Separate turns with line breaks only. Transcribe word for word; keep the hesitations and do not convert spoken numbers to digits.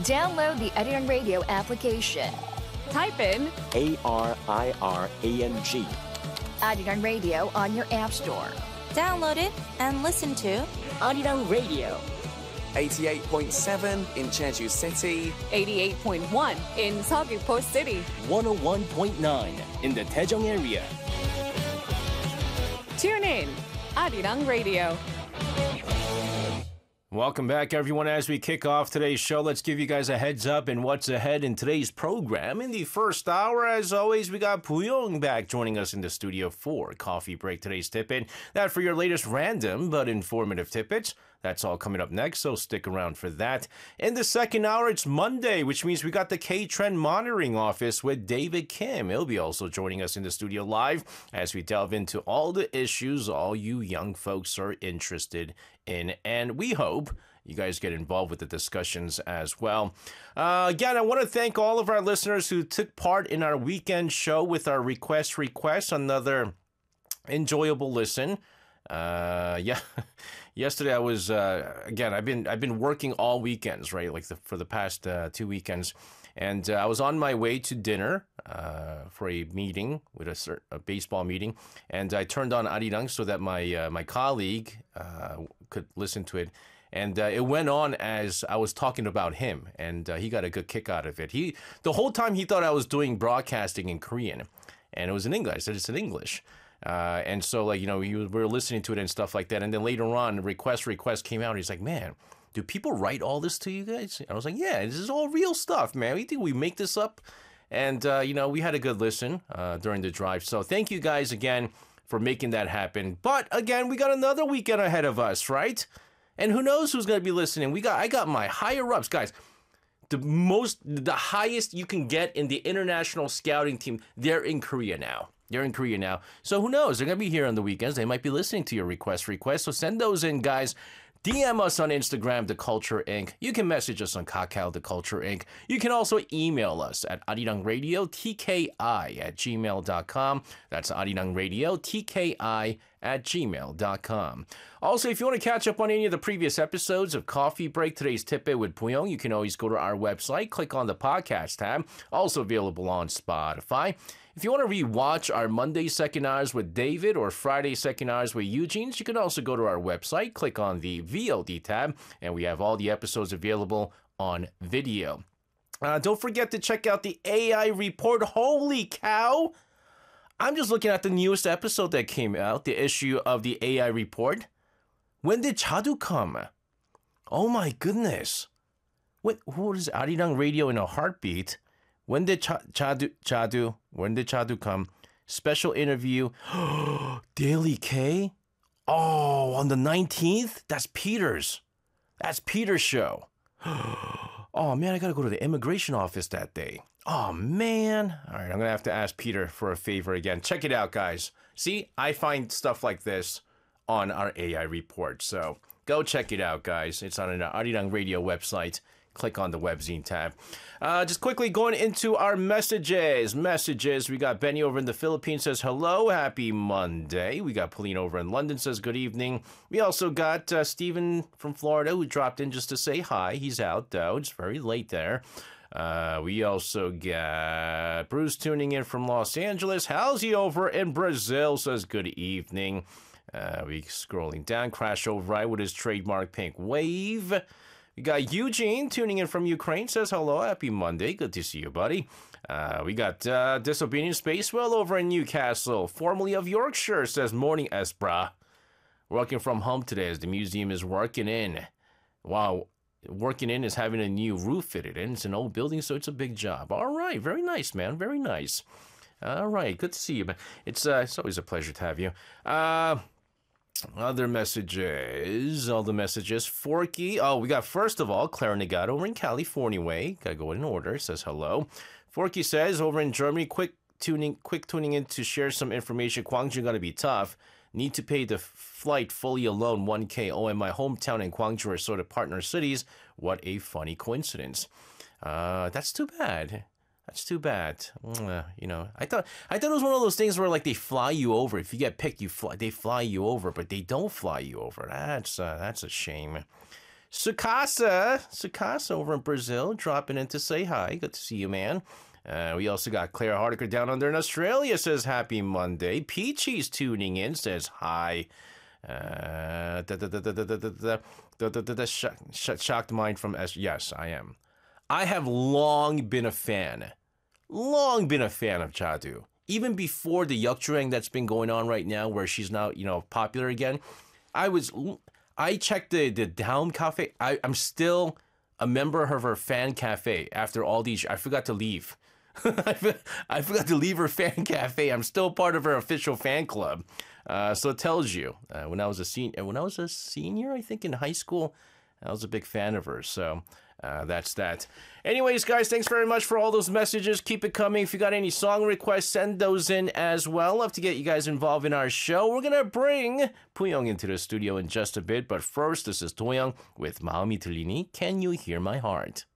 Download the Arirang Radio application.
Type in
A R I R A N G.
Arirang Radio on your app store.
Download it and listen to
Arirang Radio.
eighty-eight point seven in Jeju City.
eighty-eight point one in Seogwipo City.
one oh one point nine in the Daejeong area.
Tune in, Arirang Radio.
Welcome back, everyone. As we kick off today's show, let's give you guys a heads up in what's ahead in today's program. In the first hour, as always, we got Puyong back joining us in the studio for Coffee Break. Today's tip-in. That for your latest random but informative tidbits. That's all coming up next, so stick around for that. In the second hour, it's Monday, which means we got the K-Trend Monitoring Office with David Kim. He'll be also joining us in the studio live as we delve into all the issues all you young folks are interested in. And we hope you guys get involved with the discussions as well. Uh, again, I want to thank all of our listeners who took part in our weekend show with our Request Request. Another enjoyable listen. Uh, yeah, yesterday I was, uh, again, I've been, I've been working all weekends, right? Like the, for the past, uh, two weekends. And, uh, I was on my way to dinner, uh, for a meeting with a, cert- a baseball meeting. And I turned on Arirang so that my, uh, my colleague, uh, could listen to it. And, uh, it went on as I was talking about him, and, uh, he got a good kick out of it. He, the whole time he thought I was doing broadcasting in Korean, and it was in English. I said, it's in English. Uh, and so, like, you know, we were listening to it and stuff like that. And then later on, request, request came out. He's like, man, do people write all this to you guys? And I was like, yeah, this is all real stuff, man. We think we make this up. And, uh, you know, we had a good listen uh, during the drive. So thank you guys again for making that happen. But again, we got another weekend ahead of us, right? And who knows who's going to be listening? We got, I got my higher ups, guys. The most, the highest you can get in the international scouting team, they're in Korea now. They're in Korea now. So who knows? They're going to be here on the weekends. They might be listening to your request requests. So send those in, guys. D M us on Instagram, The Culture Incorporated. You can message us on Kakao, The Culture Incorporated. You can also email us at arirangradio, T K I at gmail dot com. That's arirangradio, T K I at gmail dot com. Also, if you want to catch up on any of the previous episodes of Coffee Break, today's tip-in with Puyong, you can always go to our website, click on the podcast tab, also available on Spotify. If you want to rewatch our Monday Second Hours with David or Friday Second Hours with Eugene, you can also go to our website, click on the V O D tab, and we have all the episodes available on video. Uh, don't forget to check out the A I report. Holy cow! I'm just looking at the newest episode that came out, the issue of the A I report. When did Chadu come? Oh my goodness. What, what is Arirang Radio in a heartbeat? When did Ch- Chadu, Chadu, when did Chadu come? Special interview. Daily K? Oh, on the nineteenth? That's Peter's. That's Peter's show. Oh, man, I got to go to the immigration office that day. Oh, man. All right, I'm going to have to ask Peter for a favor again. Check it out, guys. See, I find stuff like this on our A I report. So go check it out, guys. It's on our Arirang Radio website. Click on the webzine tab. Uh, just quickly going into our messages. Messages. We got Benny over in the Philippines says, hello, happy Monday. We got Pauline over in London says, good evening. We also got uh, Stephen from Florida who dropped in just to say hi. He's out, though. It's very late there. Uh, we also got Bruce tuning in from Los Angeles. Halsey over in Brazil says, good evening. Uh, we scrolling down. Crash Override with his trademark pink wave. We got Eugene tuning in from Ukraine, says hello, happy Monday, good to see you, buddy. Uh, we got uh, Disobedient Spacewell over in Newcastle, formerly of Yorkshire, says morning Esbra. Working from home today as the museum is working in. Wow, working in is having a new roof fitted in. It's an old building, so it's a big job. All right, very nice, man, very nice. All right, good to see you, man. It's, uh, it's always a pleasure to have you. Uh... Other messages, all the messages. Forky, oh, we got first of all, Clara Negato over in California way. Gotta go in order, says hello. Forky says, over in Germany, quick tuning quick tuning in to share some information. Gwangju gonna be tough. Need to pay the flight fully alone, one K. Oh, and my hometown and Gwangju are sort of partner cities. What a funny coincidence. Uh, that's too bad. That's too bad. Uh, you know, I thought I thought it was one of those things where like they fly you over. If you get picked, you fly. They fly you over, but they don't fly you over. That's uh, that's a shame. Sukasa, Sukasa over in Brazil, dropping in to say hi. Good to see you, man. Uh, we also got Claire Hardiker down under in Australia, says happy Monday. Peachy's tuning in, says hi. Uh, da, da, da, da, da, da, da, da, da, da, da, sh- sh- shocked mind from S. Yes, I am. I have long been a fan, long been a fan of Chadu. Even before the Yukjurang that's been going on right now, where she's now, you know, popular again. I was, I checked the the Daum Cafe. I, I'm still a member of her fan cafe after all these. I forgot to leave. I forgot to leave her fan cafe. I'm still part of her official fan club. Uh, so it tells you. Uh, when I was a senior, when I was a senior, I think in high school, I was a big fan of her. So uh, that's that. Anyways, guys, thanks very much for all those messages. Keep it coming. If you got any song requests, send those in as well. Love to get you guys involved in our show. We're gonna bring Pooyoung into the studio in just a bit. But first, this is Toyoung with 마음이 들리니 Can You Hear My Heart?